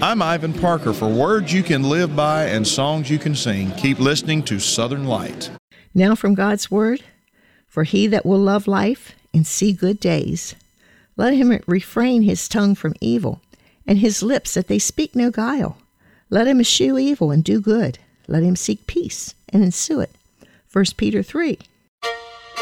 I'm Ivan Parker for Words You Can Live By and Songs You Can Sing. Keep listening to Southern Light. Now from God's Word, for he that will love life and see good days, let him refrain his tongue from evil, and his lips that they speak no guile. Let him eschew evil and do good. Let him seek peace and ensue it. 1 Peter 3,